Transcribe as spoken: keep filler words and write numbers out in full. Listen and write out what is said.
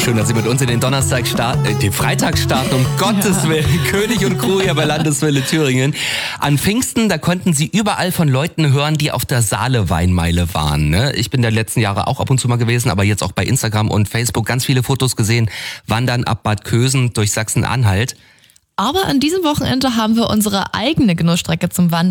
Schön, dass Sie mit uns in den Donnerstag starten, äh, den Freitag starten, um Gottes Willen. König und Crew hier bei Landeswelle Thüringen. An Pfingsten, da konnten Sie überall von Leuten hören, die auf der Saale-Weinmeile waren. Ne? Ich bin der letzten Jahre auch ab und zu mal gewesen, aber jetzt auch bei Instagram und Facebook ganz viele Fotos gesehen, wandern ab Bad Kösen durch Sachsen-Anhalt. Aber an diesem Wochenende haben wir unsere eigene Genussstrecke zum Wandern